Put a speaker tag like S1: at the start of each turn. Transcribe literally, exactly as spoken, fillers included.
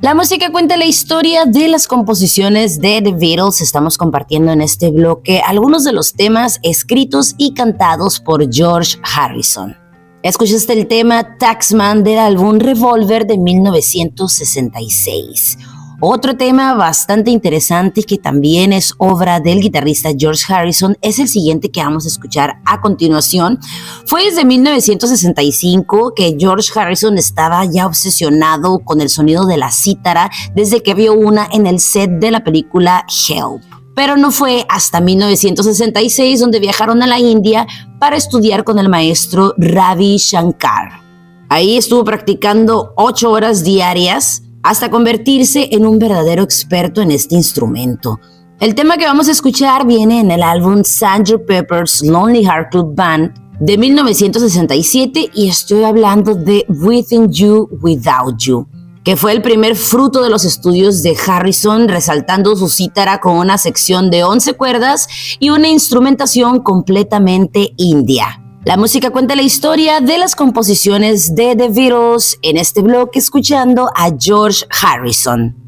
S1: La música cuenta la historia de las composiciones de The Beatles. Estamos compartiendo en este bloque algunos de los temas escritos y cantados por George Harrison. Escuchaste el tema Taxman del álbum Revolver de mil novecientos sesenta y seis. Otro tema bastante interesante que también es obra del guitarrista George Harrison es el siguiente que vamos a escuchar a continuación. Fue desde mil novecientos sesenta y cinco que George Harrison estaba ya obsesionado con el sonido de la cítara desde que vio una en el set de la película Help. Pero no fue hasta mil novecientos sesenta y seis donde viajaron a la India para estudiar con el maestro Ravi Shankar. Ahí estuvo practicando ocho horas diarias hasta convertirse en un verdadero experto en este instrumento. El tema que vamos a escuchar viene en el álbum sergeant Pepper's Lonely Hearts Club Band de mil novecientos sesenta y siete y estoy hablando de Within You, Without You, que fue el primer fruto de los estudios de Harrison, resaltando su cítara con una sección de once cuerdas y una instrumentación completamente india. La música cuenta la historia de las composiciones de The Beatles en este bloque escuchando a George Harrison.